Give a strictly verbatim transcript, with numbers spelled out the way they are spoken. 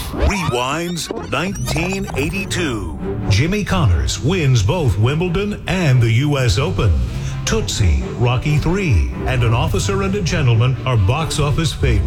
Rewinds nineteen eighty-two. Jimmy Connors wins both Wimbledon and the U S Open. Tootsie, Rocky three, and An Officer and a Gentleman are box office favorites.